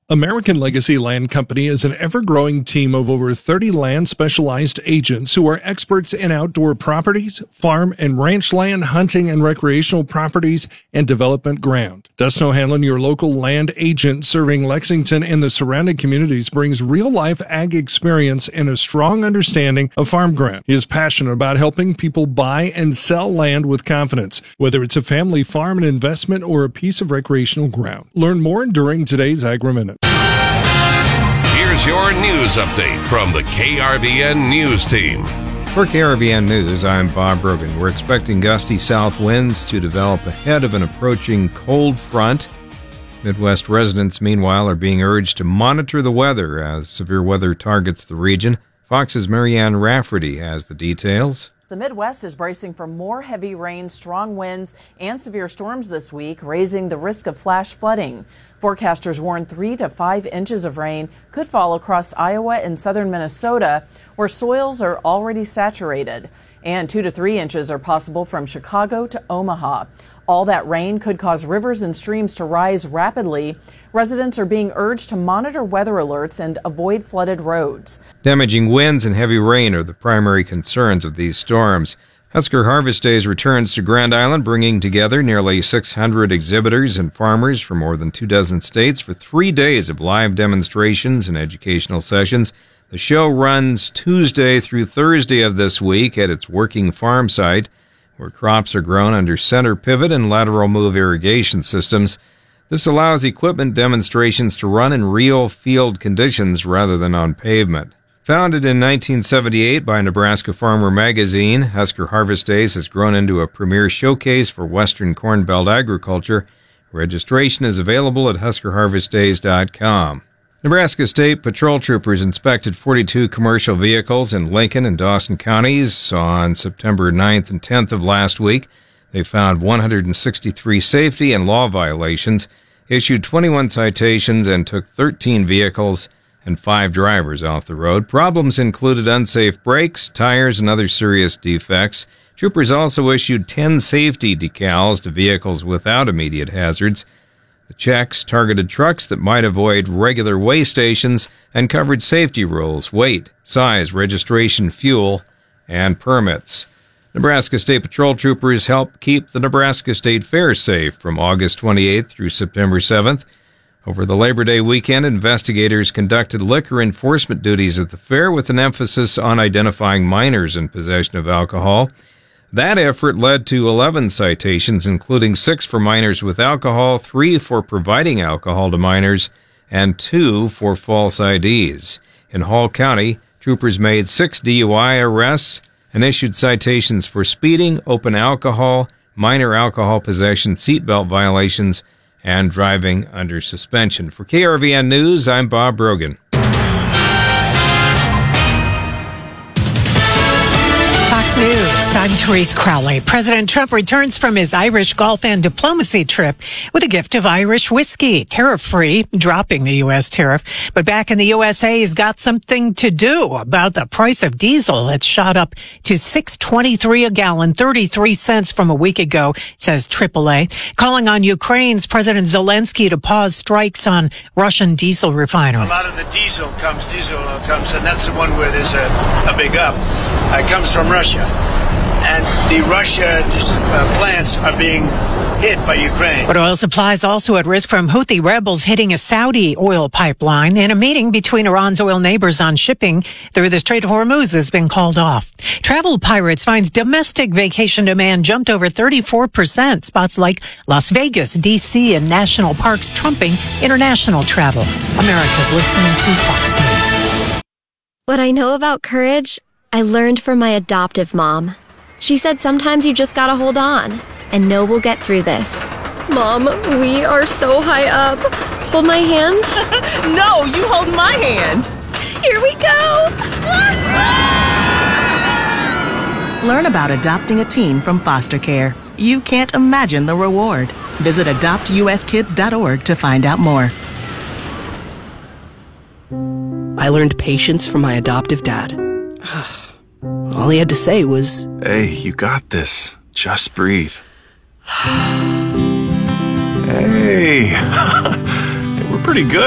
American Legacy Land Company is an ever-growing team of over 30 land-specialized agents who are experts in outdoor properties, farm and ranch land, hunting and recreational properties, and development ground. Dustin O'Hanlon, your local land agent serving Lexington and the surrounding communities, brings real-life ag experience and a strong understanding of farm ground. He is passionate about helping people buy and sell land with confidence, whether it's a family farm, an investment, or a piece of recreational ground. Learn more during today's Agri-Minute. Here's your news update from the KRVN News Team. For KRVN News, I'm Bob Brogan. We're expecting gusty south winds to develop ahead of an approaching cold front. Midwest residents, meanwhile, are being urged to monitor the weather as severe weather targets the region. Fox's Marianne Rafferty has the details. The Midwest is bracing for more heavy rain, strong winds, and severe storms this week, raising the risk of flash flooding. Forecasters warn 3 to 5 inches of rain could fall across Iowa and southern Minnesota, where soils are already saturated, and 2 to 3 inches are possible from Chicago to Omaha. All that rain could cause rivers and streams to rise rapidly. Residents are being urged to monitor weather alerts and avoid flooded roads. Damaging winds and heavy rain are the primary concerns of these storms. Husker Harvest Days returns to Grand Island, bringing together nearly 600 exhibitors and farmers from more than 24 states for 3 days of live demonstrations and educational sessions. The show runs Tuesday through Thursday of this week at its working farm site, where crops are grown under center pivot and lateral move irrigation systems. This allows equipment demonstrations to run in real field conditions rather than on pavement. Founded in 1978 by Nebraska Farmer Magazine, Husker Harvest Days has grown into a premier showcase for Western Corn Belt agriculture. Registration is available at huskerharvestdays.com. Nebraska State Patrol troopers inspected 42 commercial vehicles in Lincoln and Dawson counties on September 9th and 10th of last week. They found 163 safety and law violations, issued 21 citations, and took 13 vehicles and 5 drivers off the road. Problems included unsafe brakes, tires, and other serious defects. Troopers also issued 10 safety decals to vehicles without immediate hazards. The checks targeted trucks that might avoid regular weigh stations and covered safety rules, weight, size, registration, fuel, and permits. Nebraska State Patrol troopers help keep the Nebraska State Fair safe from August 28th through September 7th. Over the Labor Day weekend, investigators conducted liquor enforcement duties at the fair with an emphasis on identifying minors in possession of alcohol. That effort led to 11 citations, including 6 for minors with alcohol, 3 for providing alcohol to minors, and 2 for false IDs. In Hall County, troopers made 6 DUI arrests and issued citations for speeding, open alcohol, minor alcohol possession, seatbelt violations, and driving under suspension. For KRVN News, I'm Bob Brogan. Fox News, I'm Therese Crowley. President Trump returns from his Irish golf and diplomacy trip with a gift of Irish whiskey, tariff-free, dropping the U.S. tariff. But back in the USA, he's got something to do about the price of diesel that's shot up to $6.23 a gallon, 33 cents from a week ago, says AAA, calling on Ukraine's President Zelensky to pause strikes on Russian diesel refineries. A lot of the diesel comes, and that's the one where there's a big up. It comes from Russia, and the Russia plants are being hit by Ukraine. But oil supplies also at risk from Houthi rebels hitting a Saudi oil pipeline, and a meeting between Iran's oil neighbors on shipping through the Strait of Hormuz has been called off. Travel Pirates finds domestic vacation demand jumped over 34%. Spots like Las Vegas, D.C., and national parks trumping international travel. America's listening to Fox News. What I know about courage, I learned from my adoptive mom. She said sometimes you just gotta hold on and know we'll get through this. Mom, we are so high up. Hold my hand. No, you hold my hand. Here we go. Learn about adopting a teen from foster care. You can't imagine the reward. Visit adoptuskids.org to find out more. I learned patience from my adoptive dad. All he had to say was, "Hey, you got this. Just breathe." Hey, we're pretty good.